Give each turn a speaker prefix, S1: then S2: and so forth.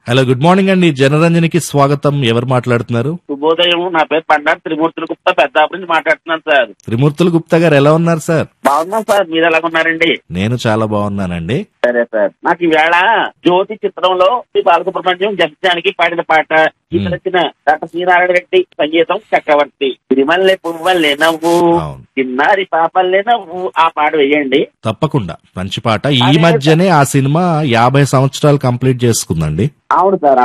S1: Hello, good morning అండి. జనరంజనికి స్వాగతం. ఎవరు మాట్లాడుతున్నారు?
S2: శుభోదయం. నా పేరు పండారు త్రిమూర్తుల గుప్తా పెద్దాపురం నుంచి మాట్లాడుతున్నాను సార్.
S1: త్రిమూర్తుల గుప్తా గారు ఎలా ఉన్నారు సార్?
S2: బాగున్నాం సార్, మీరు ఎలాగున్నారండి?
S1: నేను చాలా బాగున్నానండి.
S2: సరే సార్, నాకు ఈవేళ జ్యోతి చిత్రంలో శ్రీ బాలసుబ్రహ్మణ్యం జగత్యానికి పాడిన పాట, గీత రచన డాక్టర్ శ్రీనారాయణ రెడ్డి, సంగీతం చక్రవర్తి. తిరుమల్లె పువ్వల్లే నవ్వు,
S1: అవును,
S2: చిన్నారి పాపల్లే నవ్వు, ఆ పాట వేయండి.
S1: తప్పకుండా. మంచి పాట. ఈ మధ్యనే ఆ సినిమా 50 సంవత్సరాలు కంప్లీట్ చేసుకుందండి.
S2: అవును సార్.